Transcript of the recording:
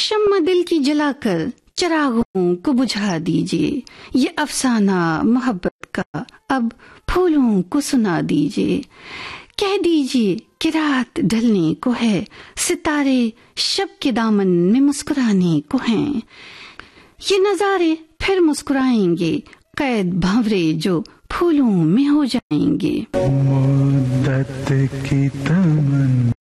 शम्मा दिल की जलाकर चिरागों को बुझा दीजिए, ये अफसाना मोहब्बत का अब फूलों को सुना दीजिए। कह दीजिए कि रात ढलने को है, सितारे शब के दामन में मुस्कुराने को हैं। ये नजारे फिर मुस्कुराएंगे, कैद भंवरे जो फूलों में हो जाएंगे। मुद्दत की तमन्ना